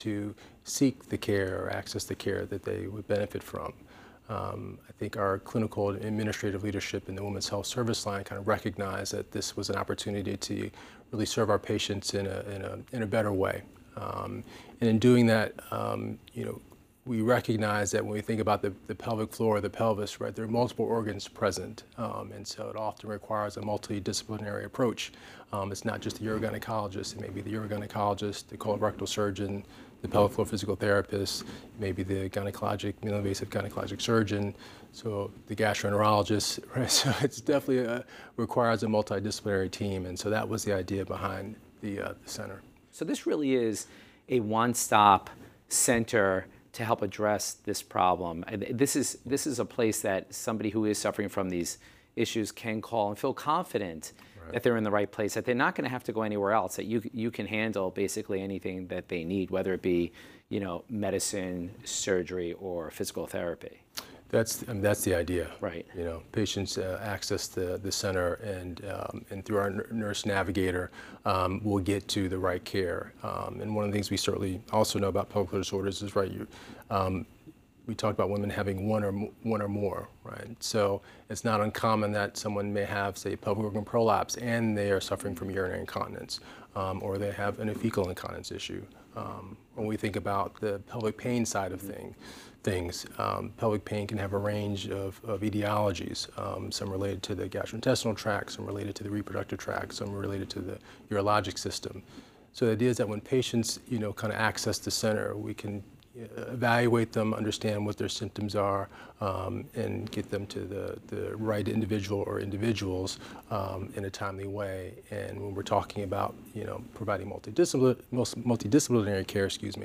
to seek the care or access the care that they would benefit from. I think our clinical and administrative leadership in the Women's Health Service line kind of recognized that this was an opportunity to really serve our patients in a better way. And in doing that, we recognize that when we think about the pelvic floor, the pelvis, right, there are multiple organs present, and so it often requires a multidisciplinary approach. It's not just the urogynecologist, it may be the urogynecologist, the colorectal surgeon, the pelvic floor physical therapist, maybe the gynecologic, minimally invasive gynecologic surgeon, so the gastroenterologist, right? So it's definitely requires a multidisciplinary team, and so that was the idea behind the center. So this really is a one-stop center to help address this problem. This is a place that somebody who is suffering from these issues can call and feel confident that they're in the right place, that they're not going to have to go anywhere else, that you can handle basically anything that they need, whether it be, medicine, surgery, or physical therapy. That's the idea. Right. Patients access the center, and through our nurse navigator, will get to the right care. And one of the things we certainly also know about pelvic floor disorders is, right, we talked about women having one or more, right? So it's not uncommon that someone may have, say, pelvic organ prolapse, and they are suffering from urinary incontinence, or they have a fecal incontinence issue. When we think about the pelvic pain side of things, pelvic pain can have a range of etiologies, some related to the gastrointestinal tract, some related to the reproductive tract, some related to the urologic system. So the idea is that when patients, kind of access the center, we can evaluate them, understand what their symptoms are, and get them to the right individual or individuals in a timely way. And when we're talking about, providing multidisciplinary care,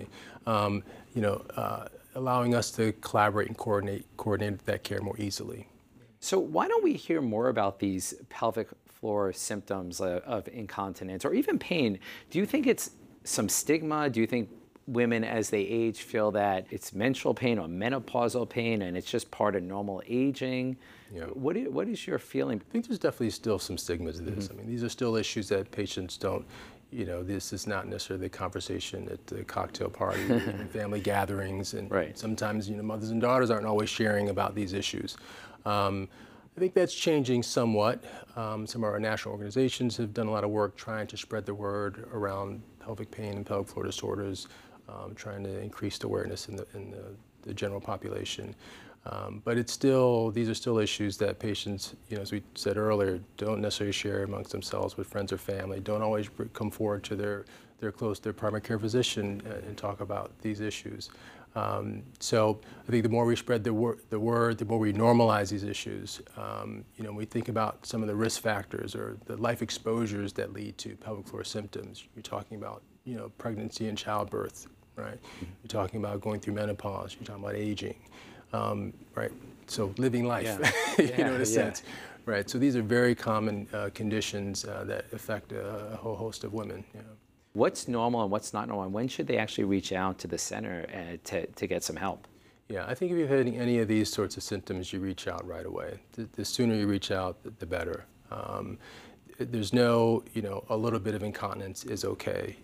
allowing us to collaborate and coordinate that care more easily. So why don't we hear more about these pelvic floor symptoms of incontinence or even pain? Do you think it's some stigma? Do you think women as they age feel that it's menstrual pain or menopausal pain and it's just part of normal aging? What is your feeling? I think there's definitely still some stigma to this. I mean, these are still issues that patients don't, this is not necessarily the conversation at the cocktail party and family gatherings, and sometimes, mothers and daughters aren't always sharing about these issues. I think that's changing somewhat. Some of our national organizations have done a lot of work trying to spread the word around pelvic pain and pelvic floor disorders, trying to increase the awareness in the general population. But these are still issues that patients, as we said earlier, don't necessarily share amongst themselves with friends or family, don't always come forward to their primary care physician and talk about these issues. So I think the more we spread the word, the more we normalize these issues, we think about some of the risk factors or the life exposures that lead to pelvic floor symptoms. You're talking about, pregnancy and childbirth, right? You're talking about going through menopause. You're talking about aging, right? So living life, in a sense, right? So these are very common conditions that affect a whole host of women. What's normal and what's not normal? And when should they actually reach out to the center to get some help? Yeah, I think if you're having any of these sorts of symptoms, you reach out right away. The sooner you reach out, the better. There's no, a little bit of incontinence is okay.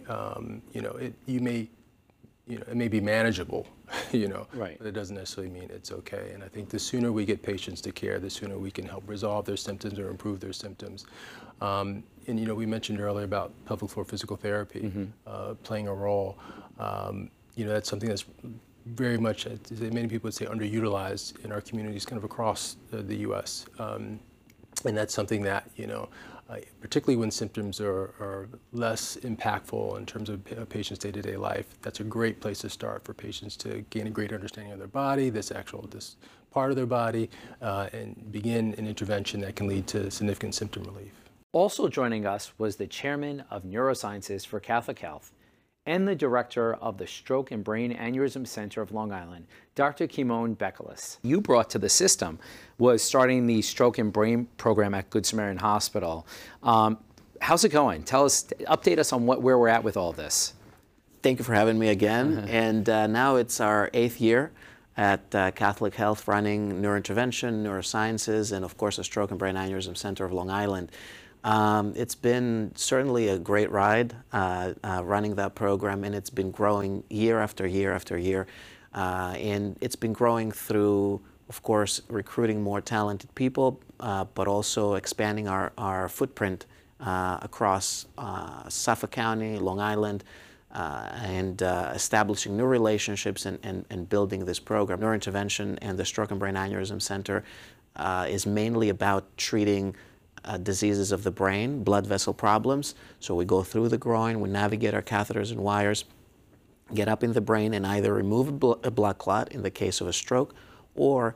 It may be manageable, but it doesn't necessarily mean it's okay. And I think the sooner we get patients to care, the sooner we can help resolve their symptoms or improve their symptoms. And we mentioned earlier about pelvic floor physical therapy playing a role. That's something that's very much, many people would say, underutilized in our communities kind of across the U.S. And that's something that, particularly when symptoms are less impactful in terms of a patient's day-to-day life, that's a great place to start for patients to gain a greater understanding of their body, this part of their body, and begin an intervention that can lead to significant symptom relief. Also joining us was the chairman of Neurosciences for Catholic Health and the director of the Stroke and Brain Aneurysm Center of Long Island, Dr. Kimon Bekeles. You brought to the system was starting the Stroke and Brain program at Good Samaritan Hospital. How's it going? Tell us, update us on where we're at with all this. Thank you for having me again. And now it's our 8th year at Catholic Health, running neurointervention, neurosciences, and of course the Stroke and Brain Aneurysm Center of Long Island. It's been certainly a great ride running that program, and it's been growing year after year after year. And it's been growing through, of course, recruiting more talented people, but also expanding our footprint across Suffolk County, Long Island, and establishing new relationships and building this program. Neurointervention and the Stroke and Brain Aneurysm Center is mainly about treating diseases of the brain, blood vessel problems. So we go through the groin, we navigate our catheters and wires, get up in the brain and either remove a blood clot in the case of a stroke, or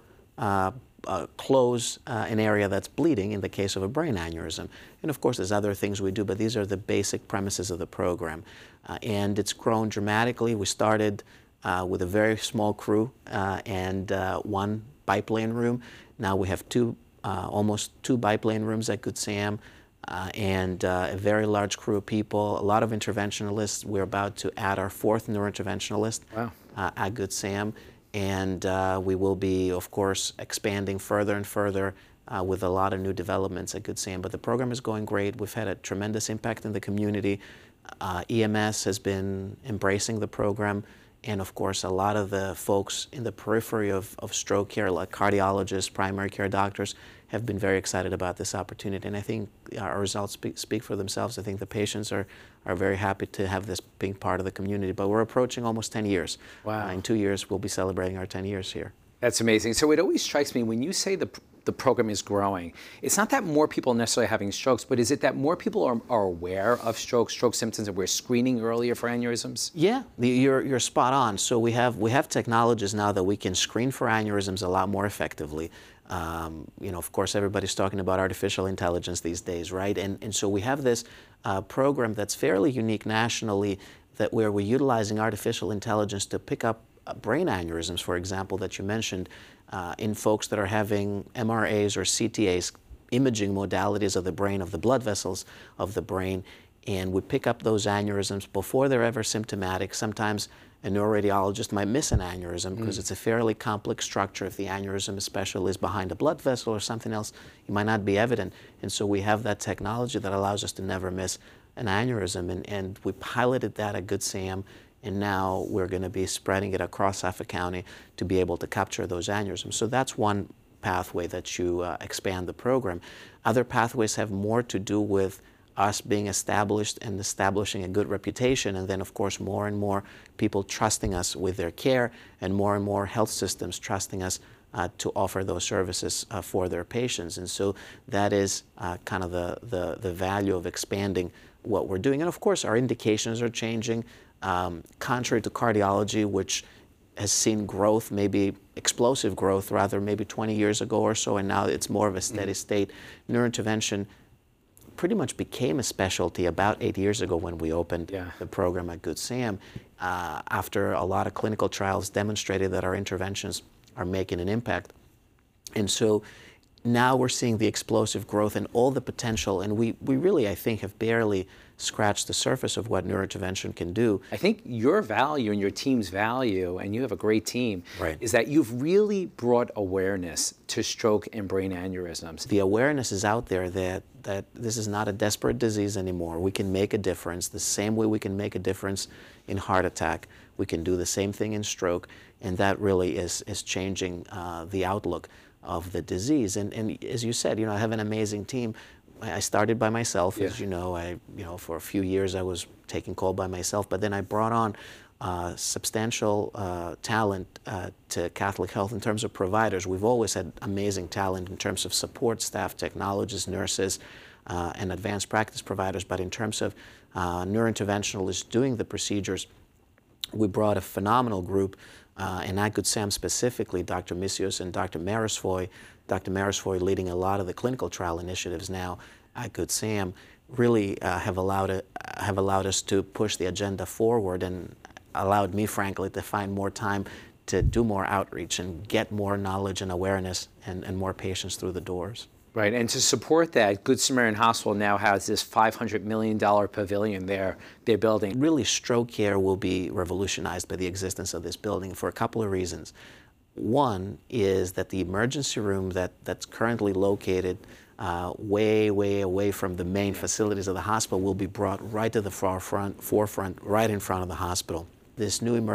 close an area that's bleeding in the case of a brain aneurysm. And of course, there's other things we do, but these are the basic premises of the program. And it's grown dramatically. We started with a very small crew and one biplane room. Now we have almost two biplane rooms at Good Sam, and a very large crew of people, a lot of interventionalists. We're about to add our 4th neurointerventionalist at Good Sam. And we will be, of course, expanding further and further with a lot of new developments at Good Sam. But the program is going great. We've had a tremendous impact in the community. EMS has been embracing the program. And of course, a lot of the folks in the periphery of stroke care, like cardiologists, primary care doctors, have been very excited about this opportunity. And I think our results speak for themselves. I think the patients are very happy to have this being part of the community. But we're approaching almost 10 years. Wow. In 2 years, we'll be celebrating our 10 years here. That's amazing. So it always strikes me when you say the program is growing, it's not that more people necessarily having strokes, but is it that more people are aware of stroke symptoms, and we're screening earlier for aneurysms? Yeah, you're spot on. So we have technologies now that we can screen for aneurysms a lot more effectively. Of course, everybody's talking about artificial intelligence these days, right? And so we have this program that's fairly unique nationally, where we're utilizing artificial intelligence to pick up brain aneurysms, for example, that you mentioned, in folks that are having MRAs or CTAs, imaging modalities of the brain, of the blood vessels of the brain, and we pick up those aneurysms before they're ever symptomatic. Sometimes a neuroradiologist might miss an aneurysm because it's a fairly complex structure. If the aneurysm especially is behind a blood vessel or something else, it might not be evident. And so we have that technology that allows us to never miss an aneurysm. And we piloted that at Good Sam, and now we're going to be spreading it across Suffolk County to be able to capture those aneurysms. So that's one pathway that you expand the program. Other pathways have more to do with us being established and establishing a good reputation, and then of course more and more people trusting us with their care, and more health systems trusting us to offer those services for their patients. And so that is kind of the value of expanding what we're doing. And of course our indications are changing. Contrary to cardiology, which has seen growth, maybe explosive growth rather, maybe 20 years ago or so, and now it's more of a steady state. Neurointervention pretty much became a specialty about 8 years ago when we opened the program at Good Sam, after a lot of clinical trials demonstrated that our interventions are making an impact. And so now we're seeing the explosive growth and all the potential, and we really, I think, have barely scratched the surface of what neurointervention can do. I think your value and your team's value, and you have a great team, right, is that you've really brought awareness to stroke and brain aneurysms. The awareness is out there that this is not a desperate disease anymore. We can make a difference the same way we can make a difference in heart attack. We can do the same thing in stroke, and that really is changing the outlook of the disease. And as you said, I have an amazing team. I started by myself, as you know. For a few years I was taking call by myself, but then I brought on substantial talent to Catholic Health in terms of providers. We've always had amazing talent in terms of support staff, technologists, nurses, and advanced practice providers, but in terms of neurointerventionalists doing the procedures, we brought a phenomenal group, and at Good Sam specifically, Dr. Misios and Dr. Marisfoy. Dr. Marisfoy leading a lot of the clinical trial initiatives now at Good Sam, really have allowed us to push the agenda forward, and allowed me, frankly, to find more time to do more outreach and get more knowledge and awareness and more patients through the doors. Right, and to support that, Good Samaritan Hospital now has this $500 million pavilion they're building. Really, stroke care will be revolutionized by the existence of this building for a couple of reasons. One is that the emergency room that's currently located way, way away from the main facilities of the hospital will be brought right to the forefront, right in front of the hospital. This new emergency